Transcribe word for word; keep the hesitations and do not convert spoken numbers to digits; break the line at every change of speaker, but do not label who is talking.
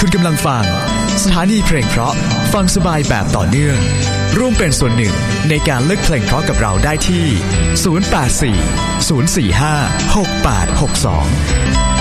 กำลังฟังสถานีเพลงเพราะฟังสบายแบบต่อเนื่องร่วมเป็นส่วนหนึ่งในการเลือกเพลงเพราะกับเราได้ที่ศูนย์ แปด สี่ ศูนย์ สี่ ห้า หก แปด หก สอง